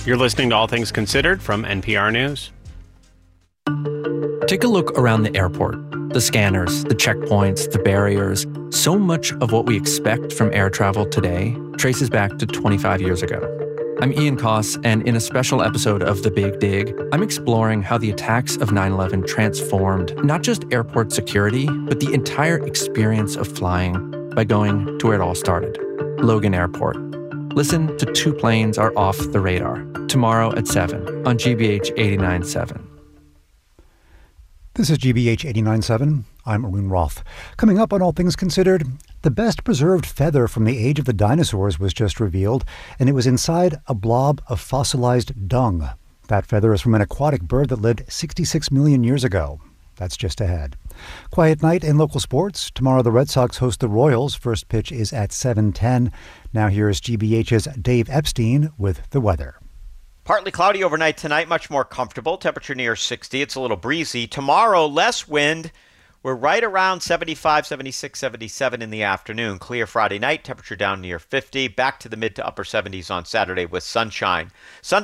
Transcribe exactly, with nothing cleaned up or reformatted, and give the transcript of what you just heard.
You're listening to All Things Considered from N P R News. Take a look around the airport. The scanners, the checkpoints, the barriers. So much of what we expect from air travel today traces back to twenty-five years ago. I'm Ian Koss, and in a special episode of The Big Dig, I'm exploring how the attacks of nine eleven transformed not just airport security, but the entire experience of flying by going to where it all started, Logan Airport. Listen to Two Planes Are Off the Radar, tomorrow at seven on G B H eighty-nine point seven. This is G B H eighty-nine point seven. I'm Arun Roth. Coming up on All Things Considered, the best preserved feather from the age of the dinosaurs was just revealed, and it was inside a blob of fossilized dung. That feather is from an aquatic bird that lived sixty-six million years ago. That's just ahead. Quiet night in local sports. Tomorrow the Red Sox host the Royals. First pitch is at seven ten. Now here's G B H's Dave Epstein with the weather. Partly cloudy overnight tonight, much more comfortable. Temperature near sixty. It's a little breezy. Tomorrow, less wind. We're right around seventy-five, seventy-six, seventy-seven in the afternoon. Clear Friday night. Temperature down near fifty. Back to the mid to upper seventies on Saturday with sunshine. Sunday